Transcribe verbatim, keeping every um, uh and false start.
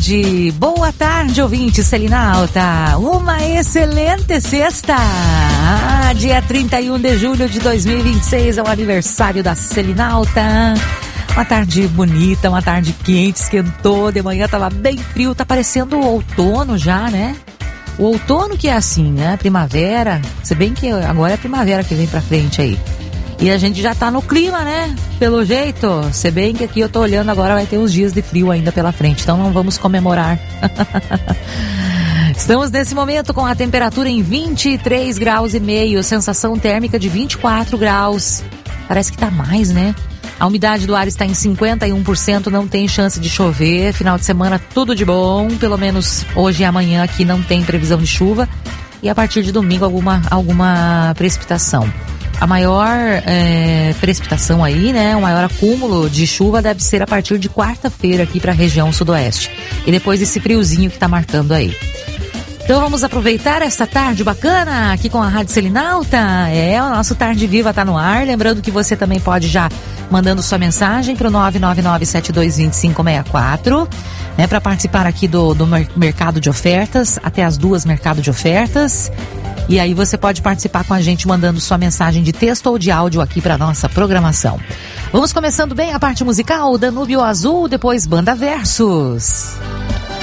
tarde, boa tarde, ouvinte Selinalta. Uma excelente sexta. Ah, dia trinta e um de julho de dois mil e vinte e seis é o aniversário da Selinalta. Uma tarde bonita, uma tarde quente, esquentou, de manhã tava bem frio, tá parecendo outono já, né? O outono que é assim, né? Primavera, se bem que agora é a primavera que vem pra frente aí. E a gente já tá no clima, né? Pelo jeito. Se bem que aqui eu tô olhando agora, vai ter uns dias de frio ainda pela frente. Então não vamos comemorar. Estamos nesse momento com a temperatura em vinte e três graus e meio. Sensação térmica de vinte e quatro graus. Parece que tá mais, né? A umidade do ar está em cinquenta e um por cento. Não tem chance de chover. Final de semana tudo de bom. Pelo menos hoje e amanhã aqui não tem previsão de chuva. E a partir de domingo alguma, alguma precipitação. A maior é, precipitação aí, né, o maior acúmulo de chuva deve ser a partir de quarta-feira aqui para a região sudoeste. E depois esse friozinho que está marcando aí. Então vamos aproveitar essa tarde bacana aqui com a Rádio Selinalta. É, o nosso Tarde Viva está no ar. Lembrando que você também pode já mandando sua mensagem para o nove nove nove sete dois dois cinco seis quatro, né, para participar aqui do, do mercado de ofertas, até as duas mercado de ofertas. E aí você pode participar com a gente mandando sua mensagem de texto ou de áudio aqui para nossa programação. Vamos começando bem a parte musical, Danúbio Azul, depois Banda Versus.